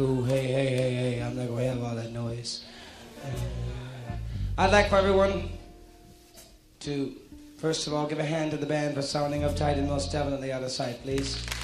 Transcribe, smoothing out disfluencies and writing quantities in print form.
Ooh, hey, hey, hey, hey, I'm not going to have all that noise. I'd like for everyone to, first of all, give a hand to the band for sounding uptight and most devil on the other side, please.